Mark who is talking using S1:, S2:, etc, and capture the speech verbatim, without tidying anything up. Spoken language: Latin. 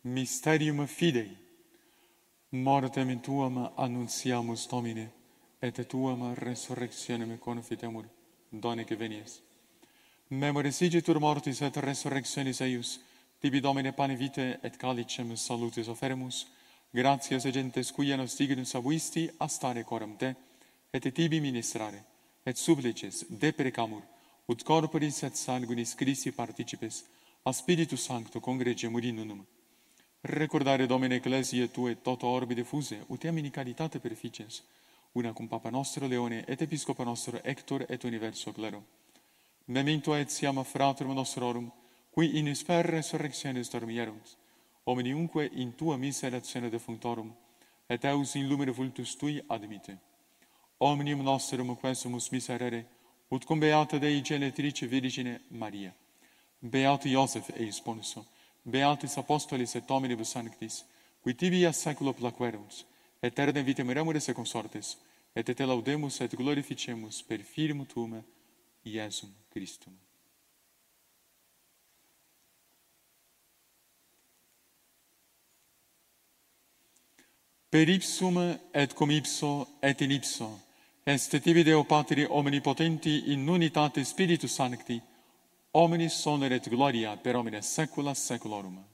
S1: Mysterium Fidei. Mortem tuam annunciamus, Domine, et tuam resurrectionem confitemur, done que venies. Memore sigitur mortis et resurrectionis eius, tibi Domine pane vitae et calicem salutis offeremus, gratias agentes quia nos dignus abuisti a stare coram te, et tibi ministrare, et supplices deprecamur, ut corporis et sanguinis Christi participes, a Spiritus Sancto congregiemur in unum. Recordare, Domine, ecclesiae Tue toto orbi diffuse, ut eam in caritate perficiens, una cum Papa nostro Leone et Episcopa nostro Hector et universo clero. Memento etiam fraterum nostrorum, qui in sper resurrectionis dormierunt, omniumque in Tua miseratione defunctorum, et eus in lumine vultus Tui admite. Omnium nostrum quesumus miserere, ut cum beata Dei genitrice Virgine Maria, beato Iosef eis sponso, beatis apostolis et omnibus sanctis, qui tibi a saeculo plaquerunt, aeterne vitam remuris et consortes, et te laudemus et glorificemus per Filium Tuum, Iesum Christum. Per ipsum et cum ipso et in ipso, est tibi Deo Patri omnipotenti in unitate Spiritus Sancti, omnis honor et gloria per omnes saecula saeculorum.